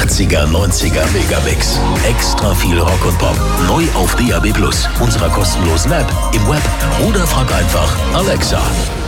80er, 90er Megabix. Extra viel Rock und Pop. Neu auf DAB+, unserer kostenlosen App, im Web oder frag einfach Alexa.